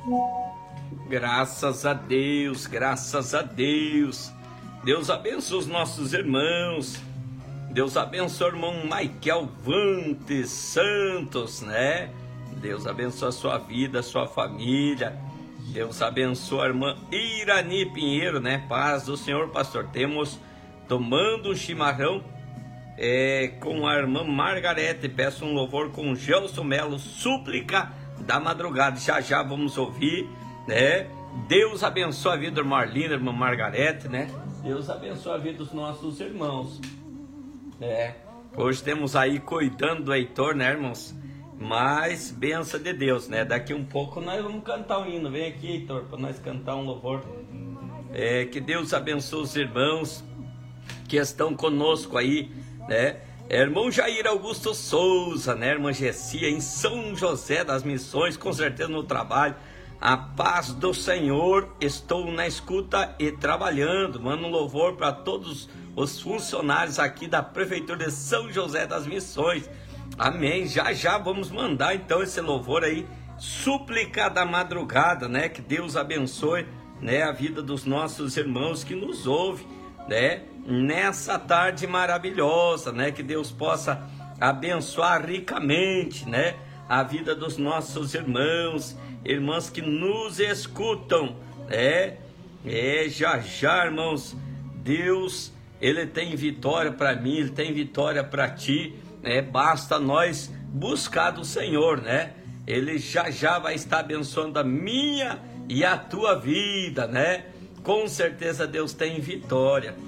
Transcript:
Graças a Deus, graças a Deus. Deus abençoe os nossos irmãos. Deus abençoe o irmão Michael Vantes Santos, né? Deus abençoe a sua vida, a sua família. Deus abençoe a irmã Irani Pinheiro, né? Paz do Senhor, pastor. Temos tomando um chimarrão com a irmã Margarete. Peço um louvor com Gelson Melo, súplica da madrugada. Já vamos ouvir, né? Deus abençoe a vida da irmã Arlinda, irmã Margarete, né? Deus abençoe a vida dos nossos irmãos. Hoje temos aí cuidando do Heitor, né, irmãos? Mas benção de Deus, né? Daqui um pouco nós vamos cantar um hino. Vem aqui, Heitor, para nós cantar um louvor. Que Deus abençoe os irmãos que estão conosco aí, né? Irmão Jair Augusto Souza, né? Irmã Gessia em São José das Missões, com certeza no trabalho. A paz do Senhor, estou na escuta e trabalhando. Manda um louvor para todos os funcionários aqui da Prefeitura de São José das Missões. Amém. Já vamos mandar então esse louvor aí, súplica da madrugada, né? Que Deus abençoe, né, a vida dos nossos irmãos que nos ouvem, né? Nessa tarde maravilhosa, né? Que Deus possa abençoar ricamente, né? A vida dos nossos irmãos, irmãs que nos escutam, já, irmãos. Deus, Ele tem vitória para mim, Ele tem vitória para ti, né? Basta nós buscar do Senhor, né? Ele já vai estar abençoando a minha e a tua vida, né? Com certeza Deus tem vitória.